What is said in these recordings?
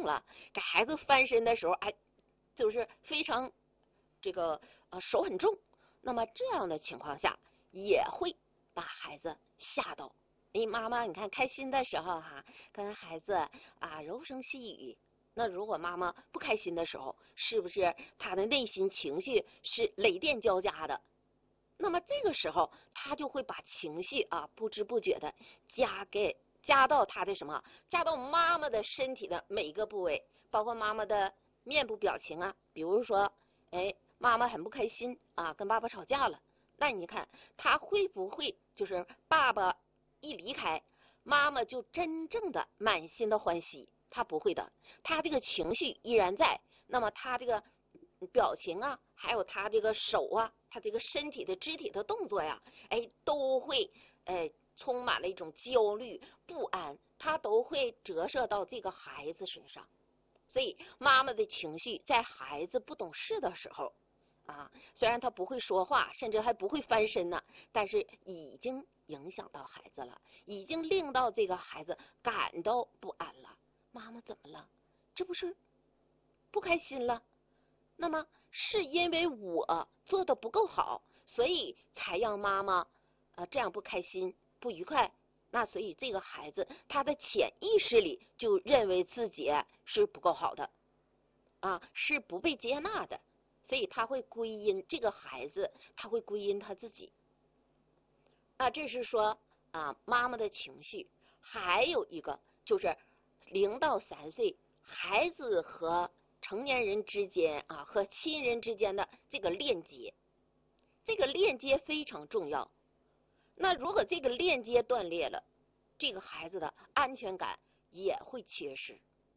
重了，给孩子翻身的时候，哎，就是非常这个手很重。那么这样的情况下，也会把孩子吓到。哎，妈妈，你看开心的时候跟孩子柔声细语。那如果妈妈不开心的时候，是不是她的内心情绪是雷电交加的？那么这个时候，他就会把情绪不知不觉的加到他的加到妈妈的身体的每一个部位，包括妈妈的面部表情比如说，哎，妈妈很不开心跟爸爸吵架了，那你看他会不会就是爸爸一离开，妈妈就真正的满心的欢喜？他不会的，他这个情绪依然在，那么他这个表情还有他这个手他这个身体的肢体的动作哎，都会充满了一种焦虑不安，他都会折射到这个孩子身上。所以妈妈的情绪在孩子不懂事的时候虽然他不会说话，甚至还不会翻身呢，但是已经影响到孩子了，已经令到这个孩子感到不安了。妈妈怎么了？这不是不开心了？那么是因为我做的不够好，所以才让妈妈这样不开心不愉快。那所以这个孩子他的潜意识里就认为自己是不够好的是不被接纳的，所以他会归因这个孩子，他会归因他自己。这是说妈妈的情绪。还有一个就是0到3岁孩子和成年人之间和亲人之间的这个链接，这个链接非常重要。那如果这个链接断裂了，这个孩子的安全感也会缺失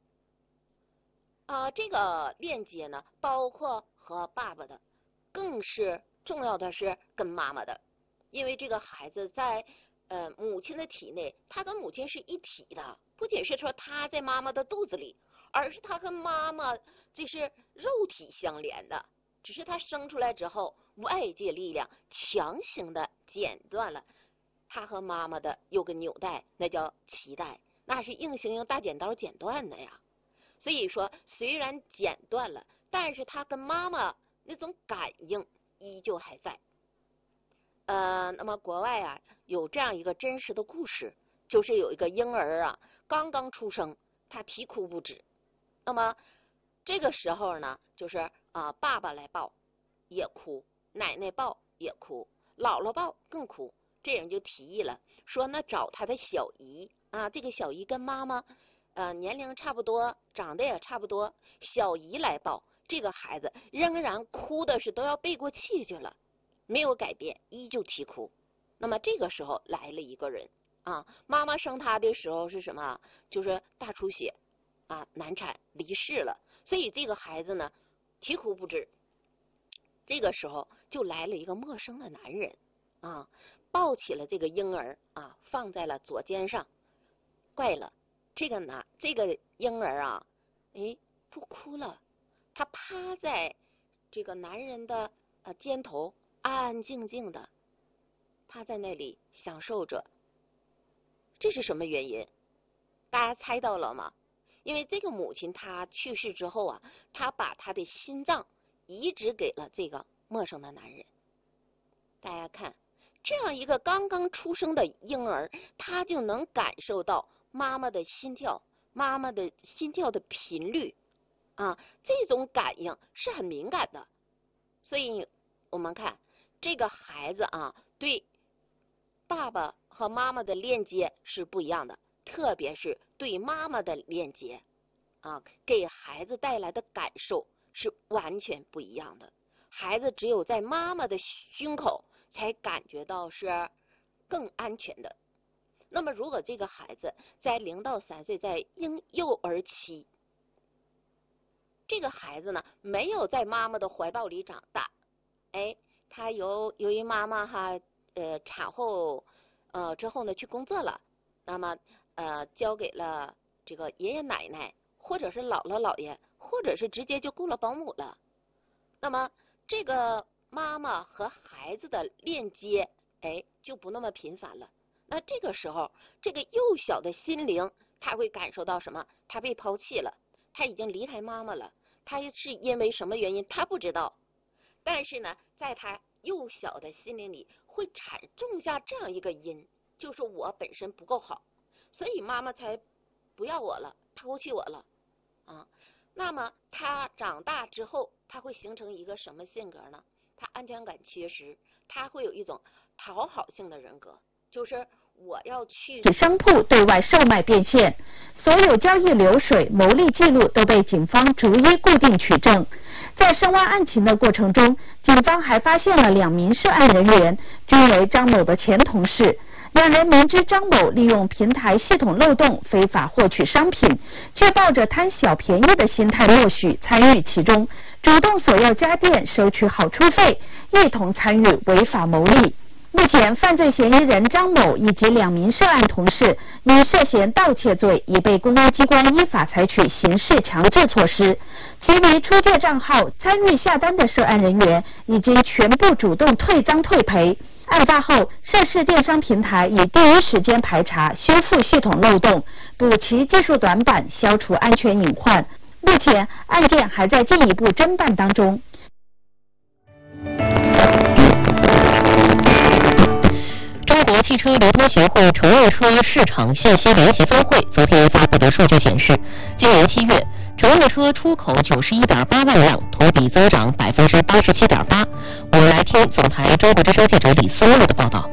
这个链接呢，包括和爸爸的，更是重要的是跟妈妈的，因为这个孩子在母亲的体内，他跟母亲是一体的，不仅是说他在妈妈的肚子里，而是他跟妈妈这是肉体相连的，只是他生出来之后，外界力量强行的剪断了他和妈妈的有个纽带，那叫脐带，那是硬性用大剪刀剪断的呀。所以说虽然剪断了，但是他跟妈妈那种感应依旧还在。那么国外有这样一个真实的故事，就是有一个婴儿刚刚出生，他啼哭不止。那么这个时候呢，就是爸爸来抱也哭，奶奶抱也哭，姥姥抱更哭。这人就提议了，说那找他的小姨这个小姨跟妈妈年龄差不多，长得也差不多，小姨来抱。这个孩子仍然哭的是都要背过气去了，没有改变，依旧啼哭。那么这个时候来了一个人妈妈生他的时候是什么？就是大出血难产离世了，所以这个孩子呢啼哭不止。这个时候就来了一个陌生的男人抱起了这个婴儿放在了左肩上。怪了，这个婴儿不哭了，他趴在这个男人的肩头，安安静静的，他在那里享受着。这是什么原因？大家猜到了吗？因为这个母亲她去世之后她把她的心脏移植给了这个陌生的男人。大家看，这样一个刚刚出生的婴儿，他就能感受到妈妈的心跳，妈妈的心跳的频率这种感应是很敏感的。所以我们看这个孩子对爸爸和妈妈的链接是不一样的，特别是对妈妈的链接给孩子带来的感受是完全不一样的。孩子只有在妈妈的胸口才感觉到是更安全的。那么如果这个孩子在0到3岁，在婴幼儿期，这个孩子呢没有在妈妈的怀抱里长大，他由于妈妈产后之后呢去工作了，那么交给了这个爷爷奶奶，或者是姥姥姥爷，或者是直接就雇了保姆了。那么这个妈妈和孩子的链接就不那么频繁了。那这个时候这个幼小的心灵他会感受到什么？他被抛弃了， 他已经离开妈妈了，他是因为什么原因他不知道，但是呢在他幼小的心灵里会种下这样一个因，就是我本身不够好，所以妈妈才不要我了，抛弃我了啊。那么他长大之后他会形成一个什么性格呢？他安全感缺失，他会有一种讨好性的人格，就是我要去商铺对外售卖变现，所有交易流水、牟利记录都被警方逐一固定取证。在深挖案情的过程中，警方还发现了2名涉案人员，均为张某的前同事。2人明知张某利用平台系统漏洞非法获取商品，却抱着贪小便宜的心态默许参与其中，主动索要家电收取好处费，一同参与违法牟利。目前，犯罪嫌疑人张某以及2名涉案同事因涉嫌盗窃罪，已被公安机关依法采取刑事强制措施。其余出借账号参与下单的涉案人员已经全部主动退赃退赔。案发后，涉事电商平台已第一时间排查、修复系统漏洞，补齐技术短板，消除安全隐患。目前，案件还在进一步侦办当中。 中国汽车流通协会乘用车市场信息联席分会昨天发布的数据显示，今年7月，乘用车出口91.8万辆，同比增长87.8%。我们来听总台中国之声记者李思路的报道。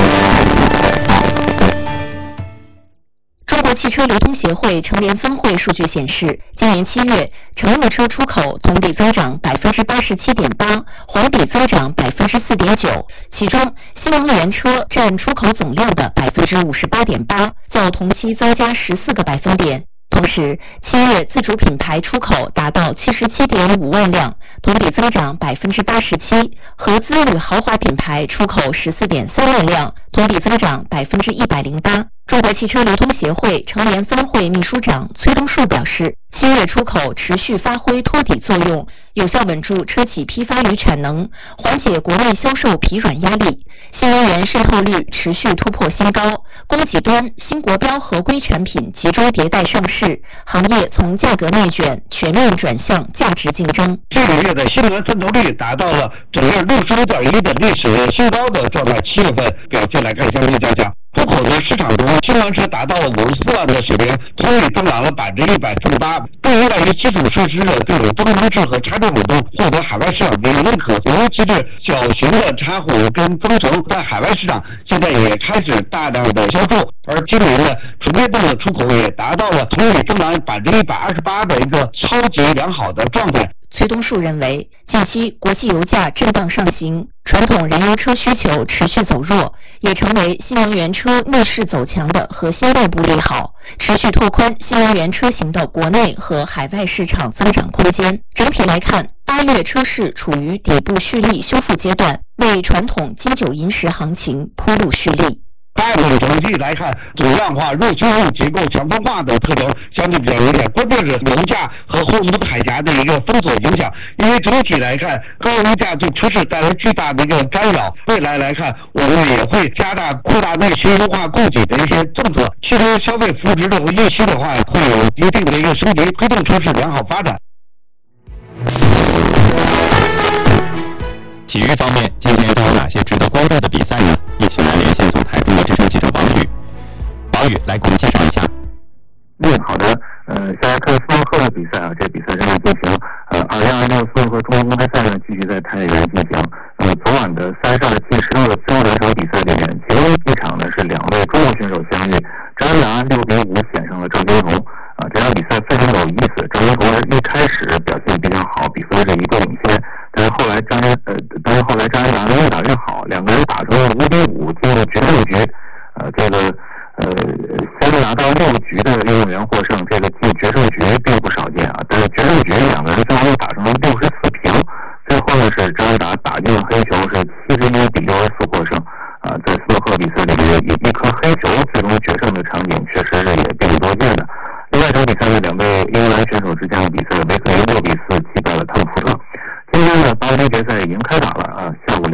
中国汽车流通协会成联分会数据显示，今年7月，乘用车出口同比增长87.8%，环比增长4.9%。其中，新能源车占出口总量的58.8%，较同期增加14个百分点。同时，7月自主品牌出口达到77.5万辆，同比增长87%，合资与豪华品牌出口14.3万辆，同比增长108%。中国汽车流通协会成联分会秘书长崔东树表示，7月出口持续发挥托底作用，有效稳住车企批发与产能，缓解国内销售疲软压力。新能源渗透率持续突破新高，供给端新国标合规产品集中迭代上市，行业从价格内卷全面转向价值竞争。 这个月的新能源渗透率达到了整个65.1%的历史新高的状态，7月份表现来看相对较强。出口的市场中，新能源车达到了54万的水平，同比增长了148%。对于在于基础设施的这种增程式和插电混动获得海外市场的认可，尤其是小型的插混跟增程在海外市场现在也开始大量的销售，而今年的纯电动的出口也达到了同比增长128%的一个超级良好的状态。 崔东树认为，近期国际油价震荡上行，传统燃油车需求持续走弱，也成为新能源车逆势走强的核心内部利好，持续拓宽新能源车型的国内和海外市场增长空间。整体来看，8月车市处于底部蓄力修复阶段，为传统金九银十行情铺路蓄力。 8月整体来看，总量化、弱修路结构强分化的特征相对比较明显，关键是油价和霍尔木兹海峡的一个封锁影响。因为整体来看，高油价对车市带来巨大的一个干扰。未来来看，我们也会加大扩大内需优化供给的一些政策，汽车消费扶持的和业需的话，会有一定的一个升级，推动车市良好发展。 体育方面，今天都有哪些值得关注的比赛呢？一起来连线总台中国之声记者王宇。王宇来给我们介绍一下。 好的，现在看斯诺克的比赛啊，这比赛正在进行。2026斯诺克中国公开赛呢，继续在太原进行。昨晚的3胜近16的斯诺克比赛里面，其中一场呢是2位中国选手相遇，张一楠6比5险胜了郑金红。这场比赛非常有意思，郑金红一开始表现比较好，比分是1个领先，但是后来张一楠越打越好，两个人打成了5比5，进入决胜局。先是拿到6局的运动员获胜，这个进决胜局并不少见啊。但是决胜局两个人最后又打成了64平，最后呢是张一达打进了黑球，是71比64获胜。